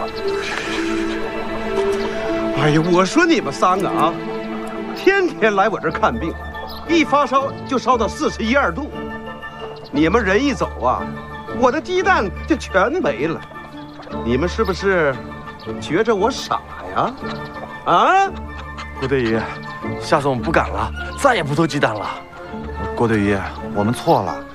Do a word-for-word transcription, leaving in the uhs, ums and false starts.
哎呀，我说你们三个啊，天天来我这儿看病，一发烧就烧到四十一二度。你们人一走啊，我的鸡蛋就全没了。你们是不是觉着我傻呀？啊？ 郭队医，下次我们不敢了，再也不偷鸡蛋了。郭队医，我们错了。